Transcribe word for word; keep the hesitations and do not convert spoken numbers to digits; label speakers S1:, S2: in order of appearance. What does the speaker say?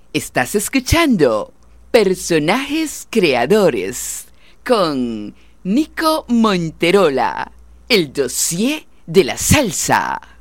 S1: Estás escuchando Personajes Creadores con Nico Monterola, el dossier de la salsa.